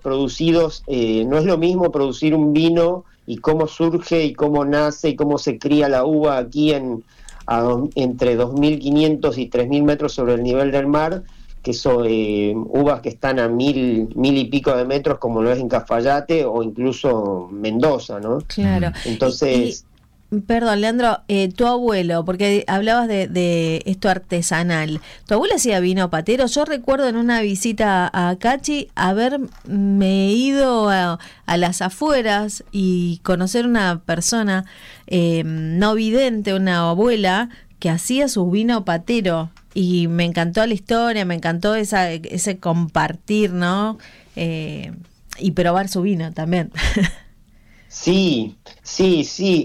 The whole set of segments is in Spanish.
producidos, no es lo mismo producir un vino y cómo surge y cómo nace y cómo se cría la uva aquí entre 2.500 y 3.000 metros sobre el nivel del mar, que son uvas que están a 1.000 y pico de metros, como lo es en Cafayate o incluso Mendoza, ¿no? Claro. Entonces, Perdón, Leandro, tu abuelo, porque hablabas de esto artesanal. ¿Tu abuelo hacía vino patero? Yo recuerdo en una visita a Cachi haberme ido a las afueras y conocer una persona no vidente, una abuela, que hacía su vino patero. Y me encantó la historia, me encantó ese compartir, ¿no? Y probar su vino también. sí, sí, sí.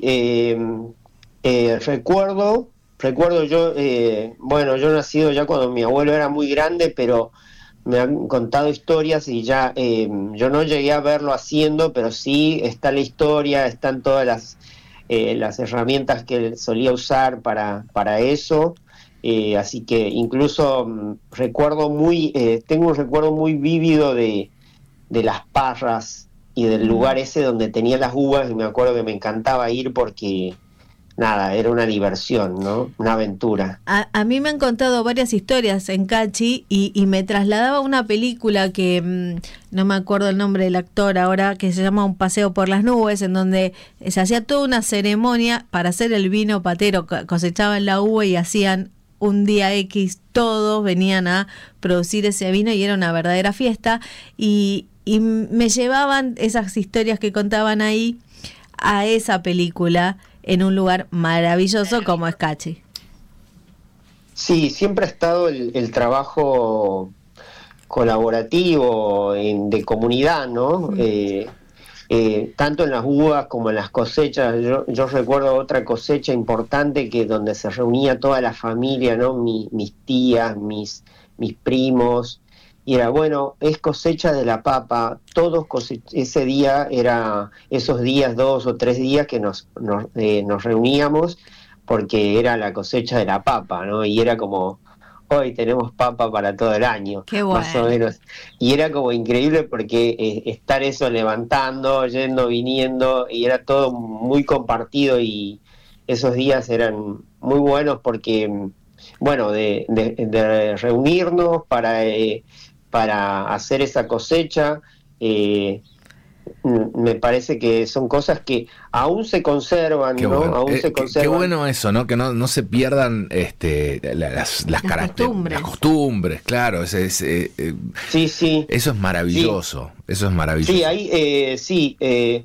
Recuerdo yo, bueno, yo nacido ya cuando mi abuelo era muy grande, pero me han contado historias y ya yo no llegué a verlo haciendo, pero sí está la historia, están todas las herramientas que él solía usar para eso. Así que incluso tengo un recuerdo muy vívido de las parras y del lugar ese donde tenía las uvas, y me acuerdo que me encantaba ir porque, nada, era una diversión, ¿no? Una aventura. A mí me han contado varias historias en Cachi y me trasladaba a una película que no me acuerdo el nombre del actor ahora, que se llama Un paseo por las nubes, en donde se hacía toda una ceremonia para hacer el vino patero, cosechaban la uva y hacían un día X, todos venían a producir ese vino y era una verdadera fiesta y me llevaban esas historias que contaban ahí a esa película en un lugar maravilloso como es Cachi. Sí, siempre ha estado el trabajo colaborativo de comunidad, ¿no? Tanto en las uvas como en las cosechas. Yo recuerdo otra cosecha importante que donde se reunía toda la familia, ¿no? Mis tías, mis primos, y era, bueno, es cosecha de la papa, ese día esos días, 2 o 3 días que nos reuníamos porque era la cosecha de la papa, ¿no? Y era como, hoy tenemos papa para todo el año, Qué más o bueno. menos. Y era como increíble porque estar eso levantando, yendo, viniendo, y era todo muy compartido, y esos días eran muy buenos porque, bueno, de reunirnos para hacer esa cosecha. eh, Me parece que son cosas que aún se Qué conservan, ¿no? bueno. Aún se Qué conservan. bueno eso, ¿no? Que no se pierdan Las costumbres. las costumbres, claro. Sí, sí, Eso es sí. maravilloso. Eso es Sí, maravilloso. ahí sí,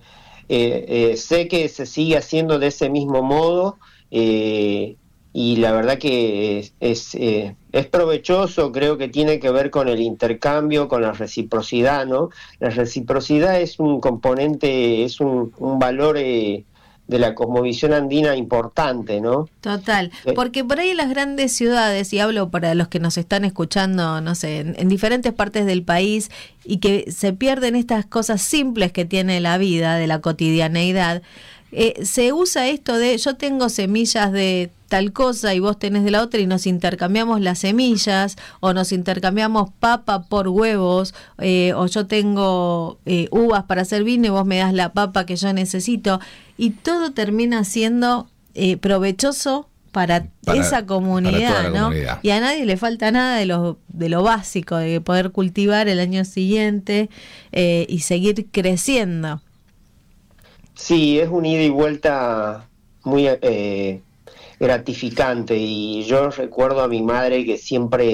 sé que se sigue haciendo de ese mismo modo, eh, y la verdad que es provechoso. Creo que tiene que ver con el intercambio, con la reciprocidad, ¿no? La reciprocidad es un componente, es un valor de la cosmovisión andina importante, ¿no? Total, Eh, porque por ahí en las grandes ciudades, y hablo para los que nos están escuchando, no sé, en diferentes partes del país, y que se pierden estas cosas simples que tiene la vida, de la cotidianeidad, se usa esto de yo tengo semillas de tal cosa y vos tenés de la otra y nos intercambiamos las semillas o nos intercambiamos papa por huevos, o yo tengo uvas para hacer vino y vos me das la papa que yo necesito, y todo termina siendo provechoso para esa Para toda comunidad, la ¿no? comunidad. Y a nadie le falta nada de lo básico, de poder cultivar el año siguiente y seguir creciendo. sí, es un ida y vuelta muy gratificante, y yo recuerdo a mi madre que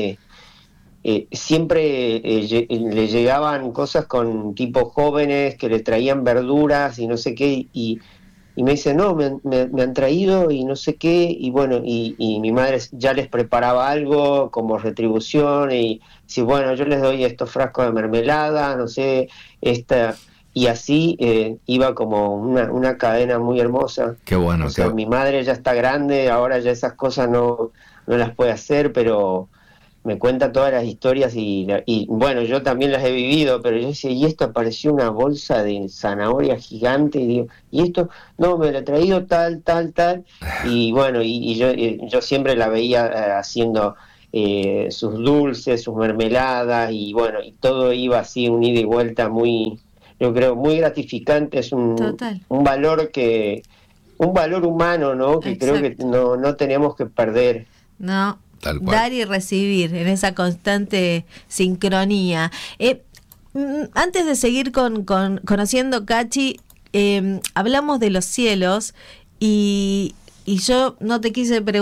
siempre le llegaban cosas con tipos jóvenes que le traían verduras y no sé qué, y me dice, no, me han traído y no sé qué, y bueno, y mi madre ya les preparaba algo como retribución, y si bueno, yo les doy estos frascos de mermelada, no sé, esta, y así iba como una cadena muy hermosa. Qué O bueno. sea, mi madre ya está grande, ahora ya esas cosas no las puede hacer, pero me cuenta todas las historias, y bueno, yo también las he vivido, pero yo decía, y esto apareció una bolsa de zanahoria gigante, y digo, y esto, no, me lo he traído tal, tal, tal, y bueno, y yo siempre la veía haciendo sus dulces, sus mermeladas, y bueno, y todo iba así, un ida y vuelta muy, yo creo, muy gratificante. Es Total. un valor un valor humano, ¿no? Que creo que Exacto. no tenemos que perder. No, Tal cual. dar y recibir en esa constante sincronía. Antes de seguir con conociendo Cachi, hablamos de los cielos y yo no te quise preguntar